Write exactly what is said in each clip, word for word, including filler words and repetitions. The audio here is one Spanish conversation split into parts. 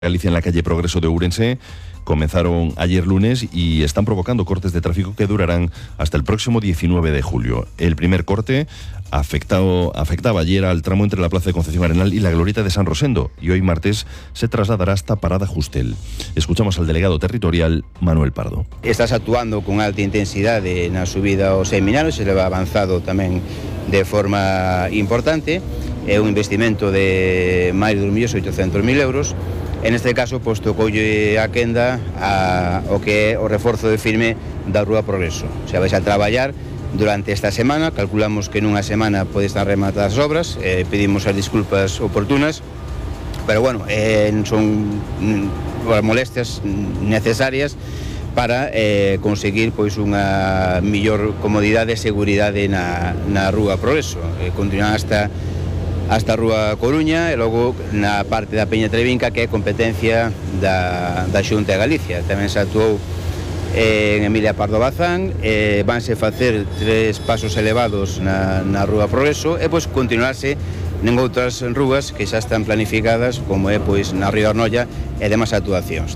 Galicia en la calle Progreso de Ourense comenzaron ayer lunes y están provocando cortes de tráfico que durarán hasta el próximo diecinueve de julio. El primer corte afectado, afectaba ayer al tramo entre la Plaza de Concepción Arenal y la Glorieta de San Rosendo, y hoy martes se trasladará hasta Parada Justel. Escuchamos al delegado territorial Manuel Pardo. Estás actuando con alta intensidade na subida ao Seminario, se leva avanzado tamén de forma importante, é un investimento de máis de un millón oitocentos mil euros. En este caso, pois tocoulle a quenda a, o que é o reforzo de firme da Rúa Progreso. O sea, vais a traballar durante esta semana, calculamos que nunha semana pode estar rematadas as obras, eh, pedimos as disculpas oportunas, pero bueno, eh, son mm, molestias necesarias para eh, conseguir pois unha mellor comodidade e seguridade na, na Rúa Progreso. Eh, continuar hasta hasta a Rúa Coruña e logo na parte da Peña Trevinca, que é competencia da, da Xunta de Galicia. Tamén se actuou eh, en Emilia Pardo Bazán, eh, vanse facer tres pasos elevados na, na Rúa Progreso e pois continuarse en outras rúas que xa están planificadas, como é pois na Río Arnoia e demais actuacións.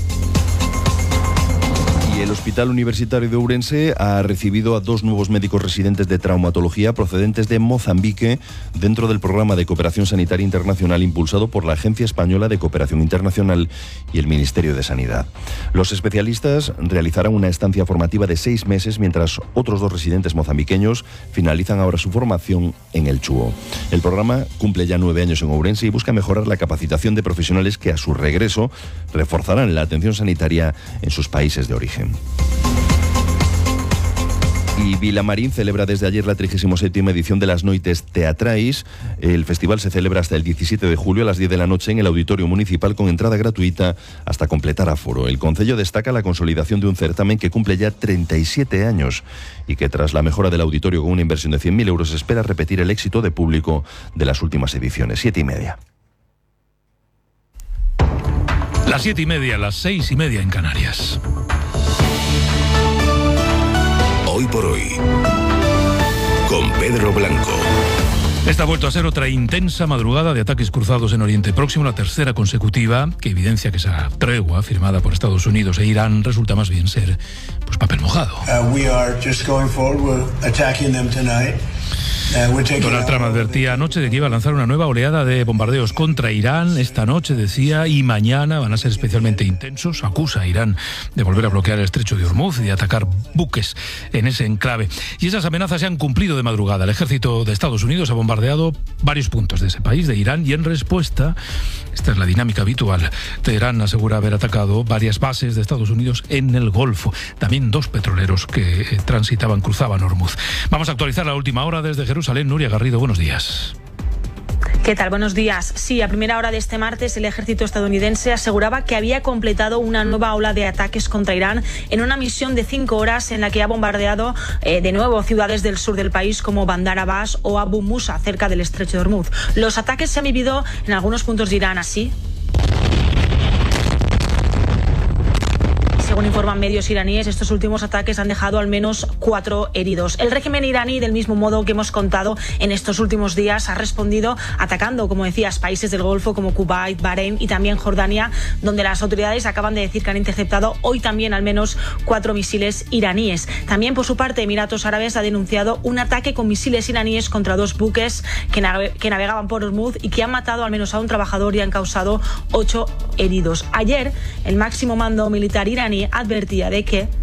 El Hospital Universitario de Ourense ha recibido a dos nuevos médicos residentes de traumatología procedentes de Mozambique dentro del programa de cooperación sanitaria internacional impulsado por la Agencia Española de Cooperación Internacional y el Ministerio de Sanidad. Los especialistas realizarán una estancia formativa de seis meses mientras otros dos residentes mozambiqueños finalizan ahora su formación en el Chuo. El programa cumple ya nueve años en Ourense y busca mejorar la capacitación de profesionales que a su regreso reforzarán la atención sanitaria en sus países de origen. Y Vilamarín celebra desde ayer la trigésima séptima edición de las Noites Teatrais. El festival se celebra hasta el diecisiete de julio a las diez de la noche en el Auditorio Municipal con entrada gratuita hasta completar aforo. El concello destaca la consolidación de un certamen que cumple ya treinta y siete años y que tras la mejora del auditorio con una inversión de cien mil euros espera repetir el éxito de público de las últimas ediciones. Siete y media. Las siete y media, las seis y media en Canarias. Hoy por hoy, con Pedro Blanco. Esta ha vuelto a ser otra intensa madrugada de ataques cruzados en Oriente Próximo, la tercera consecutiva, que evidencia que esa tregua firmada por Estados Unidos e Irán resulta más bien ser pues papel mojado. Uh, we are just going forward. We're attacking them tonight. Donald Trump advertía anoche de que iba a lanzar una nueva oleada de bombardeos contra Irán. Esta noche, decía, y mañana van a ser especialmente intensos. Acusa a Irán de volver a bloquear el estrecho de Hormuz y de atacar buques en ese enclave. Y esas amenazas se han cumplido de madrugada. El ejército de Estados Unidos ha bombardeado varios puntos de ese país, de Irán, y en respuesta, esta es la dinámica habitual, Teherán asegura haber atacado varias bases de Estados Unidos en el Golfo. También dos petroleros que eh, transitaban, cruzaban Hormuz. Vamos a actualizar la última hora desde Jerusalén. Nuria Garrido, buenos días. ¿Qué tal? Buenos días. Sí, a primera hora de este martes el ejército estadounidense aseguraba que había completado una nueva ola de ataques contra Irán en una misión de cinco horas en la que ha bombardeado eh, de nuevo ciudades del sur del país como Bandar Abbas o Abu Musa, cerca del estrecho de Hormuz. Los ataques se han vivido en algunos puntos de Irán así. Según informan medios iraníes, estos últimos ataques han dejado al menos cuatro heridos. El régimen iraní, del mismo modo que hemos contado en estos últimos días, ha respondido atacando, como decías, países del Golfo como Kuwait, Bahrein y también Jordania, donde las autoridades acaban de decir que han interceptado hoy también al menos cuatro misiles iraníes. También, por su parte, Emiratos Árabes ha denunciado un ataque con misiles iraníes contra dos buques que, nave- que navegaban por Hormuz y que han matado al menos a un trabajador y han causado ocho heridos. Ayer, el máximo mando militar iraní advertía de que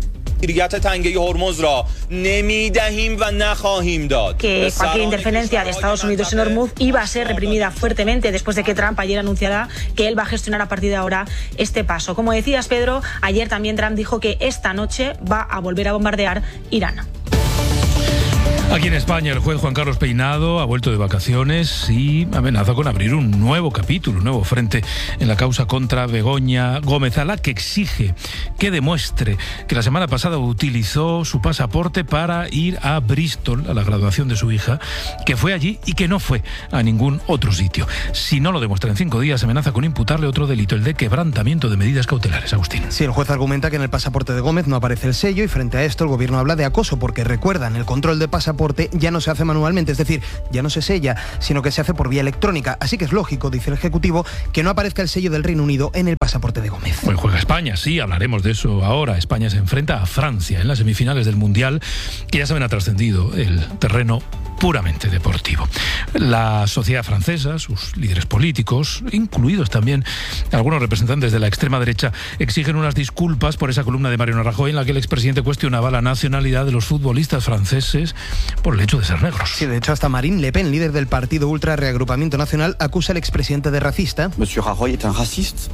que cualquier interferencia de Estados Unidos en Hormuz iba a ser reprimida fuertemente después de que Trump ayer anunciara que él va a gestionar a partir de ahora este paso. Como decías, Pedro, ayer también Trump dijo que esta noche va a volver a bombardear Irán. Aquí en España el juez Juan Carlos Peinado ha vuelto de vacaciones y amenaza con abrir un nuevo capítulo, un nuevo frente en la causa contra Begoña Gómez, a la que exige que demuestre que la semana pasada utilizó su pasaporte para ir a Bristol, a la graduación de su hija, que fue allí y que no fue a ningún otro sitio. Si no lo demuestra en cinco días, amenaza con imputarle otro delito, el de quebrantamiento de medidas cautelares. Agustín. Sí, el juez argumenta que en el pasaporte de Gómez no aparece el sello y frente a esto el gobierno habla de acoso porque, recuerdan, el control de pasaporte pasaporte ya no se hace manualmente, es decir, ya no se sella, sino que se hace por vía electrónica. Así que es lógico, dice el Ejecutivo, que no aparezca el sello del Reino Unido en el pasaporte de Gómez. Hoy juega España, sí, hablaremos de eso ahora. España se enfrenta a Francia en las semifinales del Mundial, que ya saben ha trascendido el terreno puramente deportivo. La sociedad francesa, sus líderes políticos, incluidos también algunos representantes de la extrema derecha, exigen unas disculpas por esa columna de Mariano Rajoy en la que el expresidente cuestionaba la nacionalidad de los futbolistas franceses por el hecho de ser negros. Sí, de hecho hasta Marine Le Pen, líder del partido ultra Reagrupamiento Nacional, acusa al expresidente de racista. Monsieur Rajoy es un racista.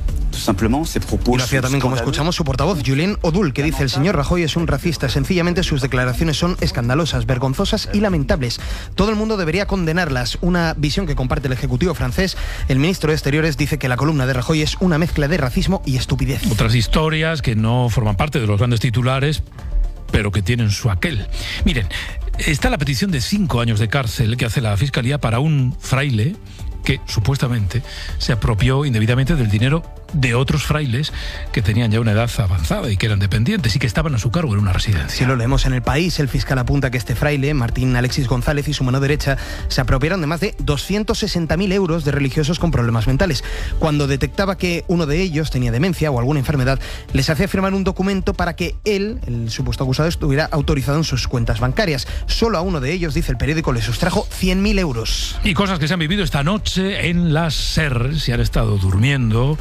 Y lo hacía también, como escuchamos, su portavoz, Julien Odul, que dice: el señor Rajoy es un racista. Sencillamente sus declaraciones son escandalosas, vergonzosas y lamentables. Todo el mundo debería condenarlas. Una visión que comparte el Ejecutivo francés. El ministro de Exteriores dice que la columna de Rajoy es una mezcla de racismo y estupidez. Otras historias que no forman parte de los grandes titulares, pero que tienen su aquel. Miren, está la petición de cinco años de cárcel que hace la Fiscalía para un fraile que supuestamente se apropió indebidamente del dinero de otros frailes que tenían ya una edad avanzada y que eran dependientes y que estaban a su cargo en una residencia. Si lo leemos en El País, el fiscal apunta que este fraile, Martín Alexis González, y su mano derecha se apropiaron de más de doscientos sesenta mil euros de religiosos con problemas mentales. Cuando detectaba que uno de ellos tenía demencia o alguna enfermedad, les hacía firmar un documento para que él, el supuesto acusado, estuviera autorizado en sus cuentas bancarias. Solo a uno de ellos, dice el periódico, le sustrajo cien mil euros. Y cosas que se han vivido esta noche en la SER, si han estado durmiendo,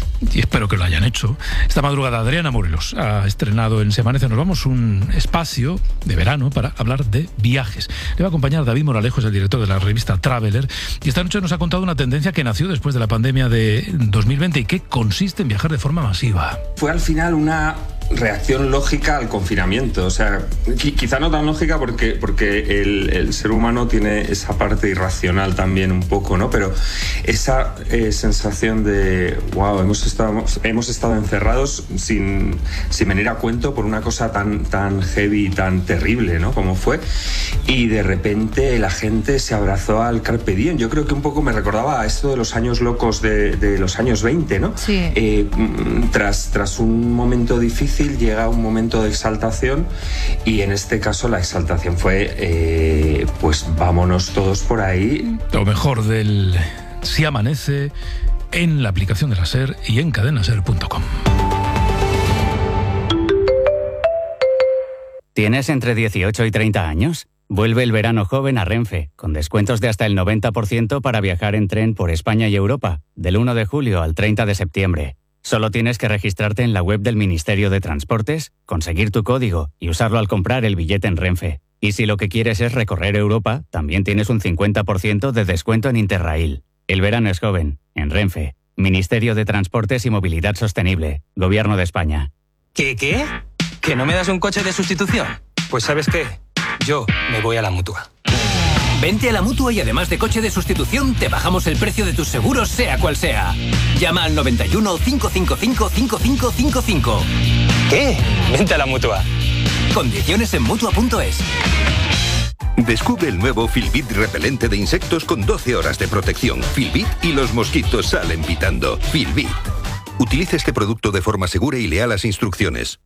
y espero que lo hayan hecho. Esta madrugada Adriana Morelos ha estrenado en Se Amanece Nos Vamos un espacio de verano para hablar de viajes. Le va a acompañar David Moralejo, es el director de la revista Traveler, y esta noche nos ha contado una tendencia que nació después de la pandemia de dos mil veinte y que consiste en viajar de forma masiva. Fue al final una reacción lógica al confinamiento, o sea, quizá no tan lógica porque, porque el, el ser humano tiene esa parte irracional también un poco, ¿no? Pero esa eh, sensación de, wow, hemos estado, hemos estado encerrados sin, sin venir a cuento por una cosa tan, tan heavy y tan terrible, ¿no? Como fue, y de repente la gente se abrazó al Carpe Diem. Yo creo que un poco me recordaba a esto de los años locos de, de los años veinte, ¿no? Sí. Eh, tras, tras un momento difícil llega un momento de exaltación, y en este caso la exaltación fue eh, pues vámonos todos por ahí. Lo mejor del Si Amanece en la aplicación de la SER y en cadena ser punto com. ¿Tienes entre dieciocho y treinta años? Vuelve el verano joven a Renfe, con descuentos de hasta el noventa por ciento para viajar en tren por España y Europa, del uno de julio al treinta de septiembre. Solo tienes que registrarte en la web del Ministerio de Transportes, conseguir tu código y usarlo al comprar el billete en Renfe. Y si lo que quieres es recorrer Europa, también tienes un cincuenta por ciento de descuento en Interrail. El verano es joven, en Renfe. Ministerio de Transportes y Movilidad Sostenible, Gobierno de España. ¿Qué, qué? ¿Que no me das un coche de sustitución? Pues ¿sabes qué? Yo me voy a la Mutua. Vente a la Mutua y además de coche de sustitución, te bajamos el precio de tus seguros, sea cual sea. Llama al noventa y uno, cinco cinco cinco, cinco cinco cinco cinco. ¿Qué? Vente a la Mutua. Condiciones en Mutua punto es. Descubre el nuevo Filbit repelente de insectos con doce horas de protección. Filbit y los mosquitos salen pitando. Filbit. Utiliza este producto de forma segura y lea las instrucciones.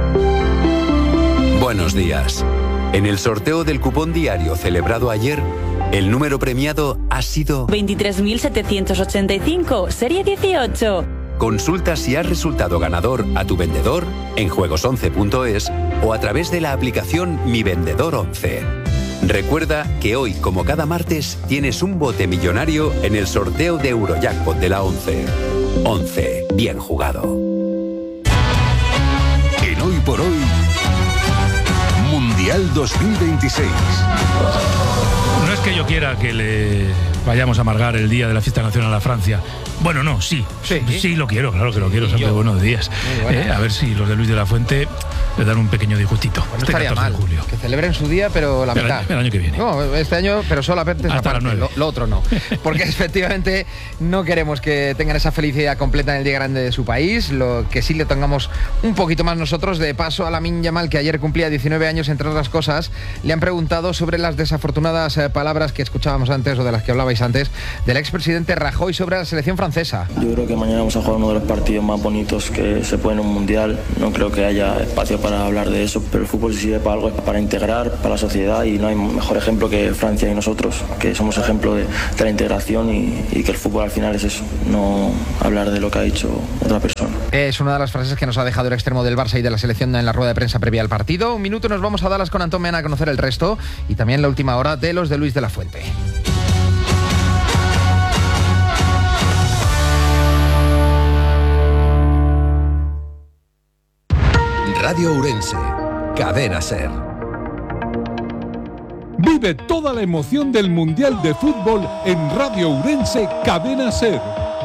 Buenos días. En el sorteo del cupón diario celebrado ayer, el número premiado ha sido veintitrés mil setecientos ochenta y cinco, serie dieciocho. Consulta si has resultado ganador a tu vendedor en juegos once punto es o a través de la aplicación Mi Vendedor once. Recuerda que hoy, como cada martes, tienes un bote millonario en el sorteo de Eurojackpot de la once. once. Bien jugado. En Hoy por Hoy, Mundial dos mil veintiséis. No es que yo quiera que le vayamos a amargar el día de la fiesta nacional a Francia. Bueno, no, sí, sí, sí lo quiero, claro que lo quiero, siempre buenos días. Eh, a ver si los de Luis de la Fuente le dan un pequeño disgustito. Pues no este estaría mal, de julio. que celebren su día, pero la el mitad. Año, el año que viene. No, este año, pero solamente esa parte, lo, lo otro no. Porque efectivamente no queremos que tengan esa felicidad completa en el día grande de su país, lo que sí le tengamos un poquito más nosotros. De paso a Lamine Yamal, que ayer cumplía diecinueve años, entre otras cosas, le han preguntado sobre las desafortunadas eh, palabras que escuchábamos antes, o de las que hablabais antes, del expresidente Rajoy sobre la selección francesa. Yo creo que mañana vamos a jugar uno de los partidos más bonitos que se puede en un mundial. No creo que haya espacio para hablar de eso, pero el fútbol sirve para algo, es para integrar, para la sociedad, y no hay mejor ejemplo que Francia y nosotros, que somos ejemplo de, de la integración y, y que el fútbol al final es eso, no hablar de lo que ha dicho otra persona. Es una de las frases que nos ha dejado el extremo del Barça y de la selección en la rueda de prensa previa al partido. Un minuto, nos vamos a Dallas con Antón Meana a conocer el resto y también la última hora de los de Luis de la Fuente. Radio Ourense, Cadena SER. Vive toda la emoción del Mundial de Fútbol en Radio Ourense, Cadena SER.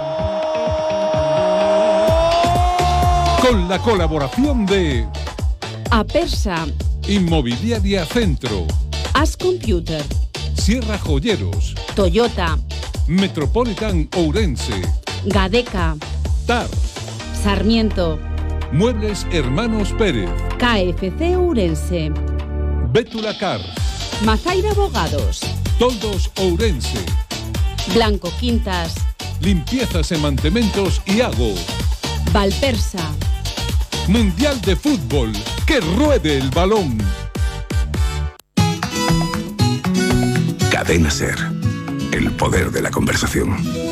Con la colaboración de Apersa, Inmobiliaria Centro, As Computer, Sierra Joyeros, Toyota, Metropolitan Ourense, Gadeca, T A R, Sarmiento, Muebles Hermanos Pérez, K F C Ourense, Bétula Cars, Mazaira Abogados, Toldos Ourense, Blanco Quintas, Limpiezas e Mantementos Iago, Valpersa. Mundial de Fútbol, que ruede el balón. Cadena SER, el poder de la conversación.